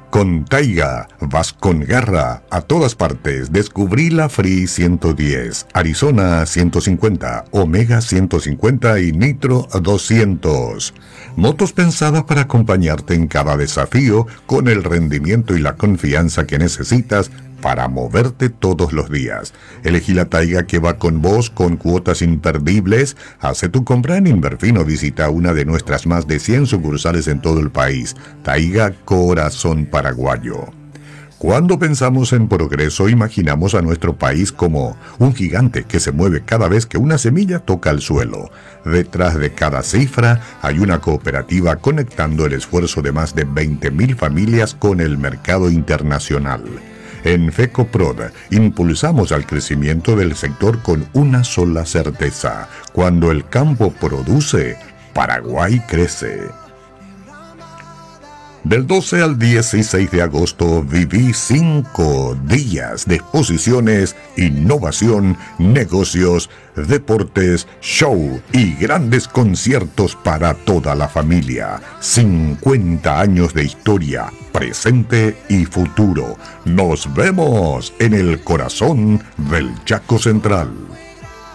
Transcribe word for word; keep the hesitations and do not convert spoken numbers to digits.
Con Taiga, vas con garra a todas partes. Descubrí la Free ciento diez, Arizona ciento cincuenta, Omega ciento cincuenta y Nitro doscientos. Motos pensadas para acompañarte en cada desafío con el rendimiento y la confianza que necesitas para moverte todos los días. Elegí la Taiga que va con vos con cuotas imperdibles. Hace tu compra en Inverfino. Visita una de nuestras más de cien sucursales en todo el país. Taiga, corazón paraguayo. Cuando pensamos en progreso, imaginamos a nuestro país como un gigante que se mueve cada vez que una semilla toca el suelo. Detrás de cada cifra hay una cooperativa conectando el esfuerzo de más de veinte mil familias con el mercado internacional. En FECOPROD impulsamos al crecimiento del sector con una sola certeza: cuando el campo produce, Paraguay crece. Del doce al dieciséis de agosto viví cinco días de exposiciones, innovación, negocios, deportes, show y grandes conciertos para toda la familia. cincuenta años de historia, presente y futuro. Nos vemos en el corazón del Chaco Central.